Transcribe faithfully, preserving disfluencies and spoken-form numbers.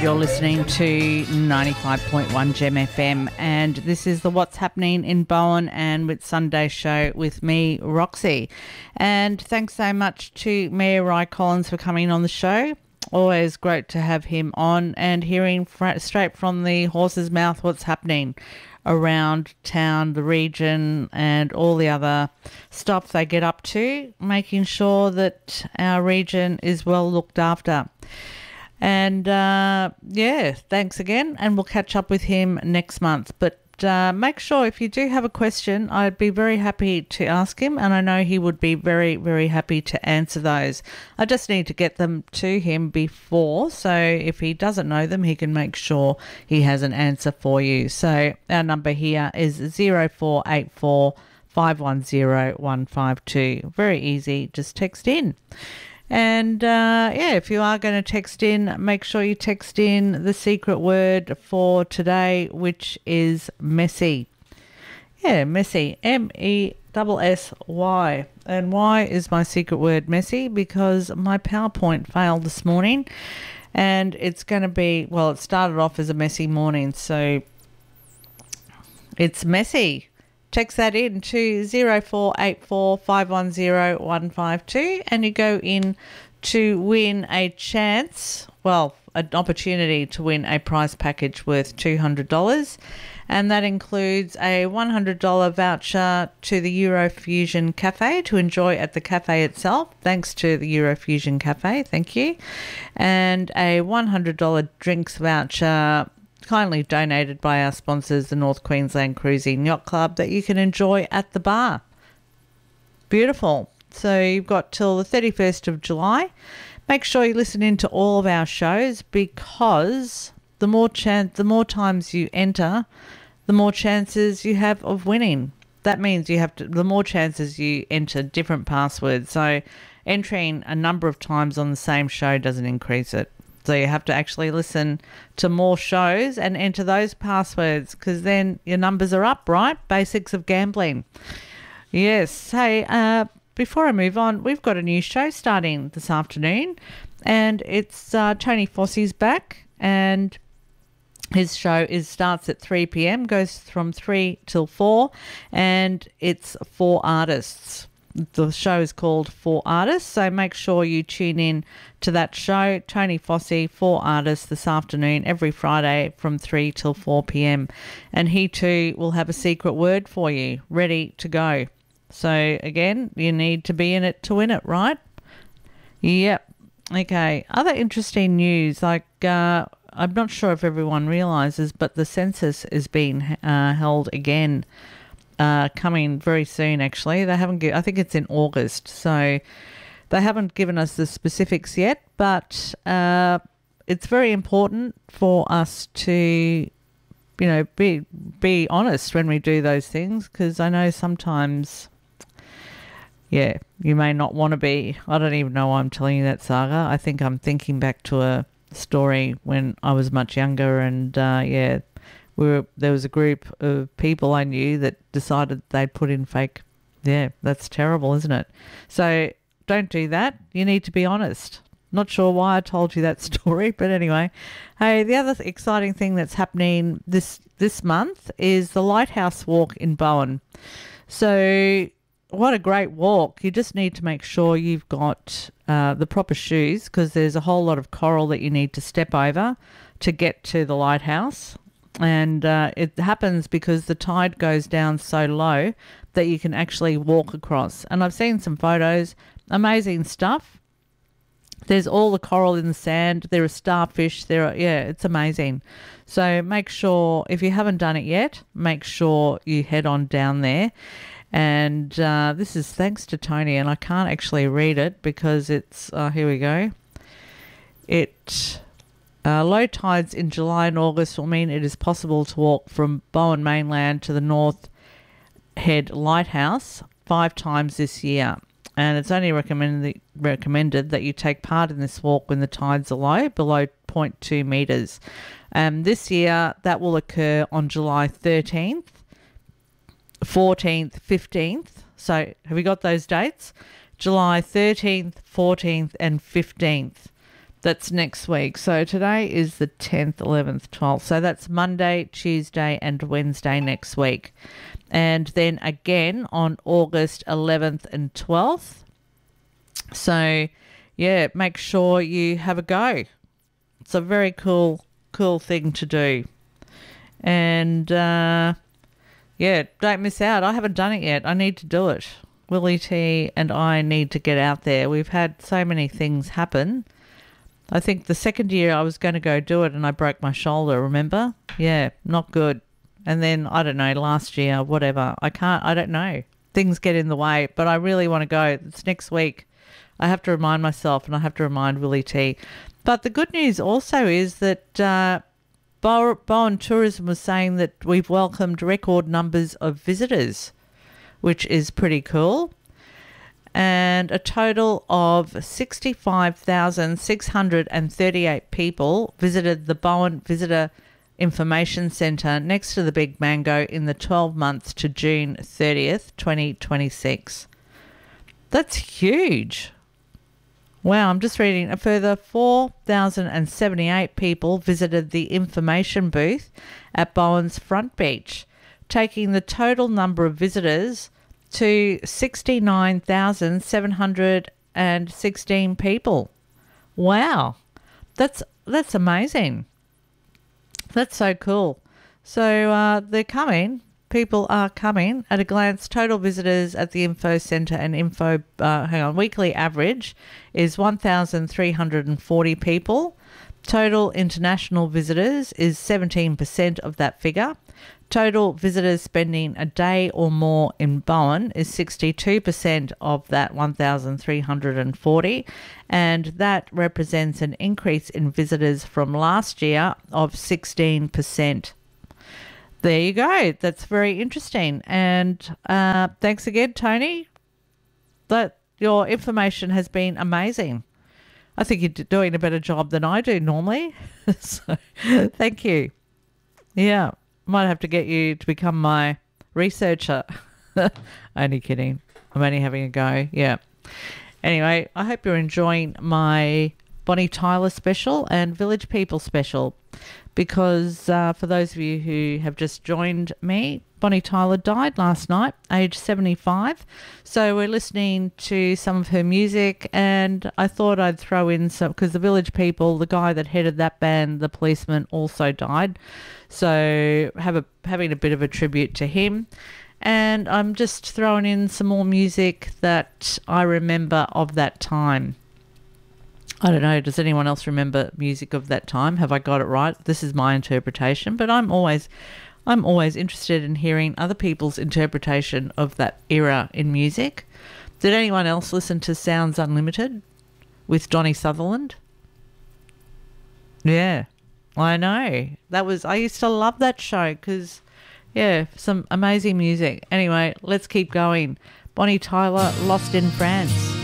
you're listening to ninety-five point one Gem F M, and this is the What's Happening in Bowen and with Sunday Show with me, Roxy. And thanks so much to Mayor Ry Collins for coming on the show. Always great to have him on and hearing fr- straight from the horse's mouth what's happening around town, the region, and all the other stuff they get up to, making sure that our region is well looked after. And, uh, yeah, thanks again, and we'll catch up with him next month. But uh, make sure if you do have a question, I'd be very happy to ask him, and I know he would be very, very happy to answer those. I just need to get them to him before, so if he doesn't know them, he can make sure he has an answer for you. So our number here is zero four eight four, five one zero, one five two. Very easy, just text in. And, uh, yeah, if you are going to text in, make sure you text in the secret word for today, which is messy. Yeah, messy. M E S S Y. And why is my secret word messy? Because my PowerPoint failed this morning, and it's going to be, well, it started off as a messy morning, so it's messy. Text that in to zero four eight four, five one zero, one five two, and you go in to win a chance, well, an opportunity to win a prize package worth two hundred dollars, and that includes a one hundred dollars voucher to the Eurofusion Cafe to enjoy at the cafe itself. Thanks to the Eurofusion Cafe, thank you. And a one hundred dollars drinks voucher kindly donated by our sponsors, the North Queensland Cruising Yacht Club, that you can enjoy at the bar. Beautiful. So you've got till the thirty-first of July. Make sure you listen in to all of our shows, because the more chance, the more times you enter, the more chances you have of winning. That means you have to, the more chances you enter different passwords. So entering a number of times on the same show doesn't increase it. So you have to actually listen to more shows and enter those passwords, because then your numbers are up, right? Basics of gambling. Yes. Hey, uh, before I move on, we've got a new show starting this afternoon, and it's uh, Tony Fossey's back, and his show is starts at three p.m, goes from three till four, and it's for artists. The show is called For Artists, so make sure you tune in to that show, Tony Fossey, For Artists, this afternoon, every Friday from three till four p.m. And he too will have a secret word for you, ready to go. So, again, you need to be in it to win it, right? Yep. Okay. Other interesting news, like uh, I'm not sure if everyone realises, but the census is being uh, held again. Uh, coming very soon, actually. They haven't. Give, I think it's in August, so they haven't given us the specifics yet. But uh, it's very important for us to, you know, be be honest when we do those things, because I know sometimes, yeah, you may not want to be. I don't even know why I'm telling you that, Saga. I think I'm thinking back to a story when I was much younger, and uh, yeah. We were, there was a group of people I knew that decided they'd put in fake. Yeah, that's terrible, isn't it? So don't do that. You need to be honest. Not sure why I told you that story, but anyway. Hey, the other th- exciting thing that's happening this this month is the Lighthouse Walk in Bowen. So what a great walk. You just need to make sure you've got uh, the proper shoes, because there's a whole lot of coral that you need to step over to get to the lighthouse. And uh, it happens because the tide goes down so low that you can actually walk across. And I've seen some photos, amazing stuff. There's all the coral in the sand. There are starfish. There are, yeah, it's amazing. So make sure, if you haven't done it yet, make sure you head on down there. And uh, this is thanks to Tony, and I can't actually read it because it's, uh, here we go. It... Uh, low tides in July and August will mean it is possible to walk from Bowen Mainland to the North Head Lighthouse five times this year. And it's only recommended, recommended that you take part in this walk when the tides are low, below zero point two metres. Um, this year, that will occur on July thirteenth, fourteenth, fifteenth. So have we got those dates? July thirteenth, fourteenth and fifteenth. That's next week. So today is the tenth, eleventh, twelfth. So that's Monday, Tuesday and Wednesday next week. And then again on August eleventh and twelfth. So, yeah, make sure you have a go. It's a very cool, cool thing to do. And, uh, yeah, don't miss out. I haven't done it yet. I need to do it. Willie T and I need to get out there. We've had so many things happen. I think the second year I was going to go do it and I broke my shoulder, remember? Yeah, not good. And then, I don't know, last year, whatever. I can't, I don't know. Things get in the way, but I really want to go. It's next week. I have to remind myself and I have to remind Willie T. But the good news also is that uh, Bo- Bowen Tourism was saying that we've welcomed record numbers of visitors, which is pretty cool. And a total of sixty-five thousand six hundred thirty-eight people visited the Bowen Visitor Information Centre next to the Big Mango in the twelve months to June thirtieth, twenty twenty-six. That's huge. Wow, I'm just reading. A further four thousand seventy-eight people visited the information booth at Bowen's Front Beach, taking the total number of visitors to sixty-nine thousand seven hundred sixteen people. Wow. That's that's amazing. That's so cool. So uh, they're coming. People are coming. At a glance, total visitors at the info centre and info, uh, hang on, weekly average is one thousand three hundred forty people. Total international visitors is seventeen percent of that figure. Total visitors spending a day or more in Bowen is sixty-two percent of that one thousand three hundred forty, and that represents an increase in visitors from last year of sixteen percent. There you go. That's very interesting. And uh, thanks again, Tony. That your information has been amazing. I think you're doing a better job than I do normally. So thank you. Yeah. Might have to get you to become my researcher. Only kidding. I'm only having a go. Yeah. Anyway, I hope you're enjoying my Bonnie Tyler special and Village People special, because uh, for those of you who have just joined me, Bonnie Tyler died last night, age seventy-five. So we're listening to some of her music, and I thought I'd throw in some, because the Village People, the guy that headed that band, The Policeman, also died. So have a having a bit of a tribute to him. And I'm just throwing in some more music that I remember of that time. I don't know, does anyone else remember music of that time? Have I got it right? This is my interpretation, but I'm always I'm always interested in hearing other people's interpretation of that era in music. Did anyone else listen to Sounds Unlimited with Donny Sutherland? Yeah, I know. That was, I used to love that show because, yeah, some amazing music. Anyway, let's keep going. Bonnie Tyler, Lost in France.